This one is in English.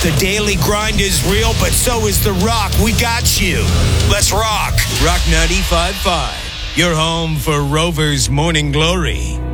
The daily grind is real, but so is The Rock. We got you. Let's rock. Rock 95.5. Your home for Rover's Morning Glory.